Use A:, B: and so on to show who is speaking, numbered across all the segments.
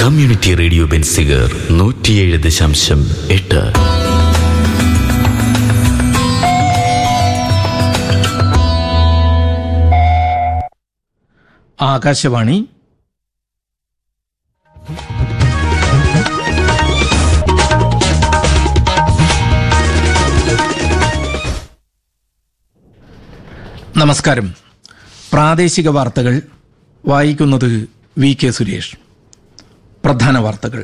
A: Community radio Benziger 107.8.
B: Akashvani. നമസ്കാരം. പ്രാദേശിക വാർത്തകൾ വായിക്കുന്നത് വി കെ സുരേഷ്. പ്രധാന വാർത്തകൾ.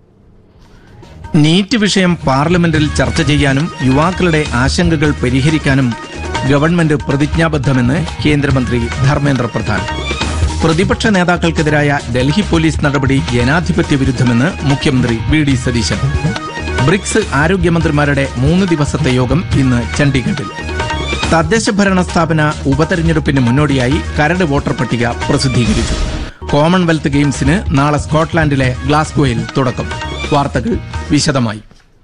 B: നീറ്റ് വിഷയം പാർലമെന്റിൽ ചർച്ച ചെയ്യാനും യുവാക്കളുടെ ആശങ്കകൾ പരിഹരിക്കാനും ഗവൺമെന്റ് പ്രതിജ്ഞാബദ്ധമെന്ന് കേന്ദ്രമന്ത്രി ധർമ്മേന്ദ്ര പ്രധാൻ. പ്രതിപക്ഷ നേതാക്കൾക്കെതിരായ ഡൽഹി പോലീസ് നടപടി ജനാധിപത്യ വിരുദ്ധമെന്ന് മുഖ്യമന്ത്രി വി ഡി സതീശൻ. ബ്രിക്സ് ആരോഗ്യമന്ത്രിമാരുടെ 3 ദിവസത്തെ യോഗം ഇന്ന് ചണ്ഡീഗഡിൽ. തദ്ദേശ ഭരണ സ്ഥാപന ഉപതെരഞ്ഞെടുപ്പിന് മുന്നോടിയായി കരട് വോട്ടർ പട്ടിക പ്രസിദ്ധീകരിച്ചു. കോമൺവെൽത്ത് ഗെയിംസിന് നാളെ സ്കോട്ട്ലാൻഡിലെ ഗ്ലാസ്ഗോയിൽ തുടക്കം. വാർത്തകൾ വിശദമായി.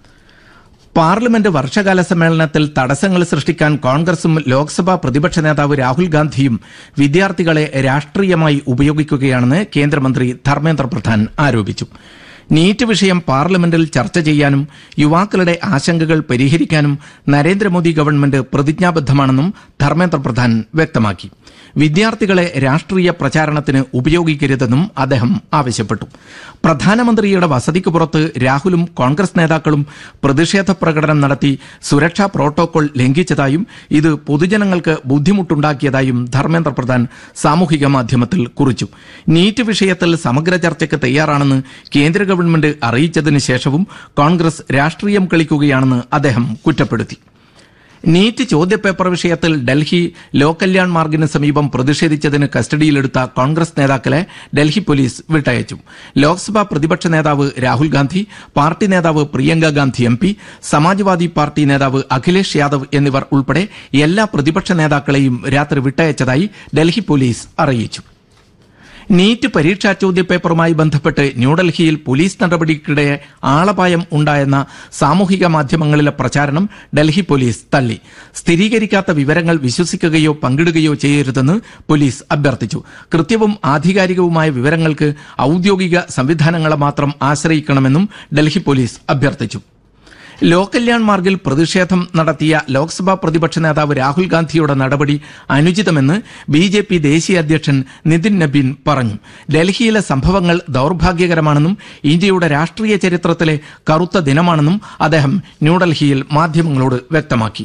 B: പാർലമെന്റ് വർഷകാല സമ്മേളനത്തിൽ തടസ്സങ്ങൾ സൃഷ്ടിക്കാൻ കോൺഗ്രസും ലോക്സഭാ പ്രതിപക്ഷ നേതാവ് രാഹുൽ ഗാന്ധിയും വിദ്യാർത്ഥികളെ രാഷ്ട്രീയമായി ഉപയോഗിക്കുകയാണെന്ന് കേന്ദ്രമന്ത്രി ധർമ്മേന്ദ്ര പ്രധാൻ ആരോപിച്ചു. നീറ്റ് വിഷയം പാർലമെന്റിൽ ചർച്ച ചെയ്യാനും യുവാക്കളുടെ ആശങ്കകൾ പരിഹരിക്കാനും നരേന്ദ്രമോദി ഗവൺമെന്റ് പ്രതിജ്ഞാബദ്ധമാണെന്നും ധർമ്മേന്ദ്ര പ്രധാൻ വ്യക്തമാക്കി. വിദ്യാർത്ഥികളെ രാഷ്ട്രീയ പ്രചാരണത്തിന് ഉപയോഗിക്കരുതെന്നും അദ്ദേഹം ആവശ്യപ്പെട്ടു. പ്രധാനമന്ത്രിയുടെ വസതിക്ക് പുറത്ത് രാഹുലും കോൺഗ്രസ് നേതാക്കളും പ്രതിഷേധ പ്രകടനം നടത്തി സുരക്ഷാ പ്രോട്ടോകോൾ ലംഘിച്ചതായും ഇത് പൊതുജനങ്ങൾക്ക് ബുദ്ധിമുട്ടുണ്ടാക്കിയതായും ധർമ്മേന്ദ്ര പ്രധാൻ സാമൂഹിക മാധ്യമത്തിൽ കുറിച്ചു. നീറ്റ് വിഷയത്തിൽ സമഗ്ര ചർച്ചയ്ക്ക് തയ്യാറാണെന്ന് കേന്ദ്ര ഗവൺമെന്റ് അറിയിച്ചതിന് ശേഷവും കോൺഗ്രസ് രാഷ്ട്രീയം കളിക്കുകയാണെന്ന് അദ്ദേഹം കുറ്റപ്പെടുത്തി. നീറ്റ് ചോദ്യപേപ്പർ വിഷയത്തിൽ ഡൽഹി ലോകല്യാൺ മാർഗിന് സമീപം പ്രതിഷേധിച്ചതിന് കസ്റ്റഡിയിലെടുത്ത കോൺഗ്രസ് നേതാക്കളെ ഡൽഹി പോലീസ് വിട്ടയച്ചു. ലോക്സഭാ പ്രതിപക്ഷ നേതാവ് രാഹുൽ ഗാന്ധി, പാർട്ടി നേതാവ് പ്രിയങ്ക ഗാന്ധി MP, സമാജ്വാദി പാർട്ടി നേതാവ് അഖിലേഷ് യാദവ് എന്നിവർ ഉൾപ്പെടെ എല്ലാ പ്രതിപക്ഷ നേതാക്കളെയും രാത്രി വിട്ടയച്ചതായി ഡൽഹി പോലീസ് അറിയിച്ചു. നീറ്റ് പരീക്ഷാ ചോദ്യപേപ്പറുമായി ബന്ധപ്പെട്ട് ന്യൂഡൽഹിയിൽ പോലീസ് നടപടിക്കിടെ ആളപായം ഉണ്ടായെന്ന സാമൂഹിക മാധ്യമങ്ങളിലെ പ്രചാരണം ഡൽഹി പോലീസ് തള്ളി. സ്ഥിരീകരിക്കാത്ത വിവരങ്ങൾ വിശ്വസിക്കുകയോ പങ്കിടുകയോ ചെയ്യരുതെന്ന് പോലീസ് അഭ്യർത്ഥിച്ചു. കൃത്യവും ആധികാരികവുമായ വിവരങ്ങൾക്ക് ഔദ്യോഗിക സംവിധാനങ്ങളെ മാത്രം ആശ്രയിക്കണമെന്നും ഡൽഹി പോലീസ് അഭ്യർത്ഥിച്ചു. ലോകല്യാൺ മാർഗിൽ പ്രതിഷേധം നടത്തിയ ലോക്സഭാ പ്രതിപക്ഷ നേതാവ് രാഹുൽ ഗാന്ധിയുടെ നടപടി അനുചിതമെന്ന് BJP ദേശീയ അധ്യക്ഷൻ നിതിൻ നബീൻ പറഞ്ഞു. ഡൽഹിയിലെ സംഭവങ്ങൾ ദൌർഭാഗ്യകരമാണെന്നും ഇന്ത്യയുടെ രാഷ്ട്രീയ ചരിത്രത്തിലെ കറുത്ത ദിനമാണെന്നും അദ്ദേഹം ന്യൂഡൽഹിയിൽ മാധ്യമങ്ങളോട് വ്യക്തമാക്കി.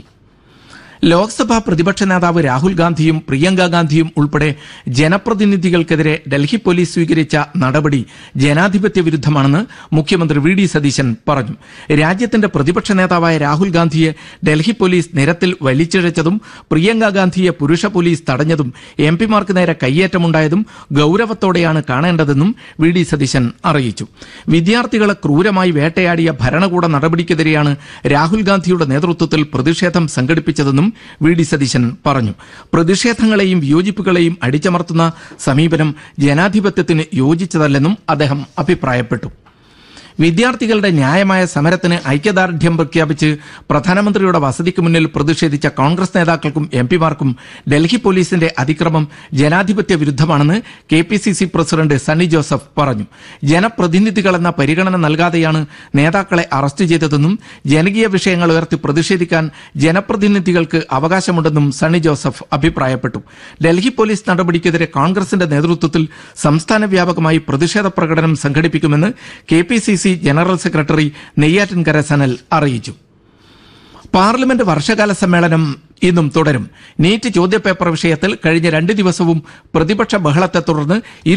B: ലോക്സഭാ പ്രതിപക്ഷ നേതാവ് രാഹുൽ ഗാന്ധിയും പ്രിയങ്ക ഗാന്ധിയും ഉൾപ്പെടെ ജനപ്രതിനിധികൾക്കെതിരെ ഡൽഹി പോലീസ് സ്വീകരിച്ച നടപടി ജനാധിപത്യ വിരുദ്ധമാണെന്ന് മുഖ്യമന്ത്രി വി ഡി സതീശൻ പറഞ്ഞു. രാജ്യത്തിന്റെ പ്രതിപക്ഷ നേതാവായ രാഹുൽ ഗാന്ധിയെ ഡൽഹി പോലീസ് നിരത്തിൽ വലിച്ചിഴച്ചതും പ്രിയങ്ക ഗാന്ധിയെ പുരുഷ പോലീസ് തടഞ്ഞതും MPമാർക്ക് നേരെ കയ്യേറ്റമുണ്ടായതും ഗൌരവത്തോടെയാണ് കാണേണ്ടതെന്നും വി ഡി സതീശൻ അറിയിച്ചു. വിദ്യാർത്ഥികളെ ക്രൂരമായി വേട്ടയാടിയ ഭരണകൂട നടപടിക്കെതിരെയാണ് രാഹുൽ ഗാന്ധിയുടെ നേതൃത്വത്തിൽ പ്രതിഷേധം സംഘടിപ്പിച്ചതെന്നും വി ഡി സതീശൻ പറഞ്ഞു. പ്രതിഷേധങ്ങളെയും വിയോജിപ്പുകളെയും അടിച്ചമർത്തുന്ന സമീപനം ജനാധിപത്യത്തിന് യോജിച്ചതല്ലെന്നും അദ്ദേഹം അഭിപ്രായപ്പെട്ടു. വിദ്യാർത്ഥികളുടെ ന്യായമായ സമരത്തിന് ഐക്യദാർഢ്യം പ്രഖ്യാപിച്ച് പ്രധാനമന്ത്രിയുടെ വസതിക്ക് മുന്നിൽ പ്രതിഷേധിച്ച കോൺഗ്രസ് നേതാക്കൾക്കും MPമാർക്കും ഡൽഹി പോലീസിന്റെ അതിക്രമം ജനാധിപത്യ വിരുദ്ധമാണെന്ന് KPCC പ്രസിഡന്റ് സണ്ണി ജോസഫ് പറഞ്ഞു. ജനപ്രതിനിധികളെന്ന പരിഗണന നൽകാതെയാണ് നേതാക്കളെ അറസ്റ്റ് ചെയ്തതെന്നും ജനകീയ വിഷയങ്ങൾ ഉയർത്തി പ്രതിഷേധിക്കാൻ ജനപ്രതിനിധികൾക്ക് അവകാശമുണ്ടെന്നും സണ്ണി ജോസഫ് അഭിപ്രായപ്പെട്ടു. ഡൽഹി പോലീസ് നടപടിക്കെതിരെ കോൺഗ്രസിന്റെ നേതൃത്വത്തിൽ സംസ്ഥാന വ്യാപകമായി പ്രതിഷേധ പ്രകടനം സംഘടിപ്പിക്കുമെന്ന് KPCC general secretary Neyyattinkara Sanal അറിയിച്ചു. പാർലമെന്റ് വർഷകാല സമ്മേളനം ഇന്നും തുടരും. നീറ്റ് ചോദ്യപേപ്പർ വിഷയത്തിൽ കഴിഞ്ഞ 2 ദിവസവും പ്രതിപക്ഷ ബഹളത്തെ തുടർന്ന്